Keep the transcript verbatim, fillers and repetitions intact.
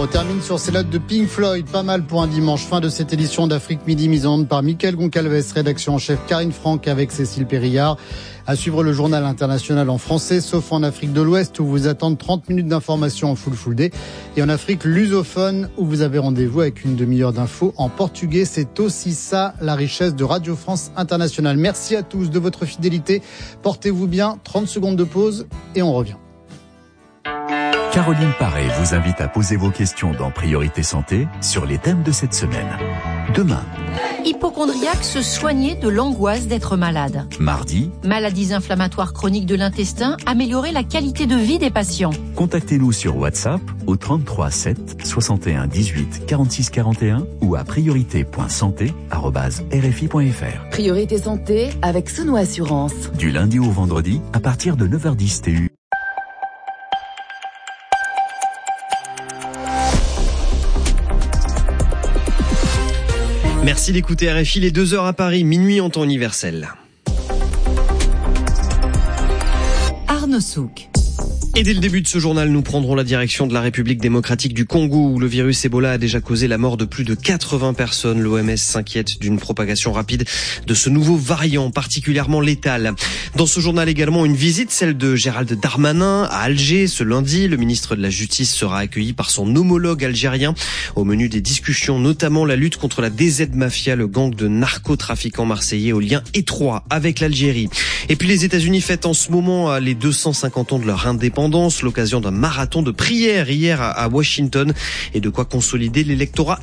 On termine sur ces notes de Pink Floyd, pas mal pour un dimanche. Fin de cette édition d'Afrique Midi, mise en onde par Mickaël Goncalves, rédaction en chef Karine Franck avec Cécile Périllard. À suivre le journal international en français, sauf en Afrique de l'Ouest où vous attendent trente minutes d'information en full full day. Et en Afrique lusophone où vous avez rendez-vous avec une demi-heure d'infos en portugais. C'est aussi ça la richesse de Radio France Internationale. Merci à tous de votre fidélité. Portez-vous bien. trente secondes de pause et on revient. Caroline Paré vous invite à poser vos questions dans Priorité Santé sur les thèmes de cette semaine. Demain. Hypocondriaque, se soigner de l'angoisse d'être malade. Mardi. Maladies inflammatoires chroniques de l'intestin, améliorer la qualité de vie des patients. Contactez-nous sur WhatsApp au trente-trois sept soixante et un dix-huit quarante-six quarante et un ou à priorité point santé arobase r f i point f r. Priorité Santé avec Sono Assurance. Du lundi au vendredi à partir de neuf heures dix T U. Merci d'écouter R F I, les deux heures à Paris, minuit en temps universel. Arnaud Souk. Et dès le début de ce journal, nous prendrons la direction de la République démocratique du Congo où le virus Ebola a déjà causé la mort de plus de quatre-vingts personnes. L'O M S s'inquiète d'une propagation rapide de ce nouveau variant particulièrement létal. Dans ce journal également, une visite, celle de Gérald Darmanin à Alger ce lundi. Le ministre de la Justice sera accueilli par son homologue algérien. Au menu des discussions, notamment la lutte contre la D Z Mafia, le gang de narcotrafiquants marseillais aux liens étroits avec l'Algérie. Et puis les États-Unis fêtent en ce moment les deux cent cinquante ans de leur indépendance. L'occasion d'un marathon de prière hier à Washington et de quoi consolider l'électorat